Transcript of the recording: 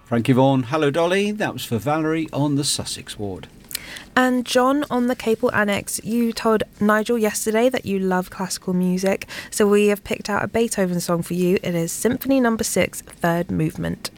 Frankie Vaughan, Hello Dolly. That was for Valerie on the Sussex ward. And John on the Capel Annex, you told Nigel yesterday that you love classical music, so we have picked out a Beethoven song for you. It is Symphony No. 6, Third Movement.